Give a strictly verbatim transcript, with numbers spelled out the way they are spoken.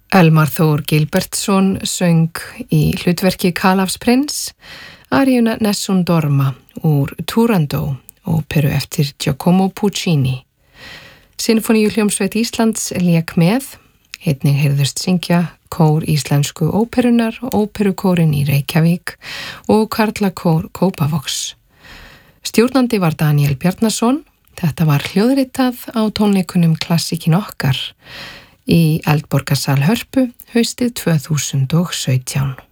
Elmar Þór Gilbertsson söng í hlutverki Kalafsprins aríuna Nessun Dorma úr Turandot, óperu eftir Giacomo Puccini. Sinfóníuhljómsveit Íslands lék með, einnig heyrðust syngja kór íslensku óperunar, óperukórin í Reykjavík og karlakór Kópavogs. Stjórnandi var Daniel Bjarnason. Þetta var hljóðritað á tónleikunum Klassíkin okkar í Eldborgarsal Hörpu haustið tvö þúsund og sautján.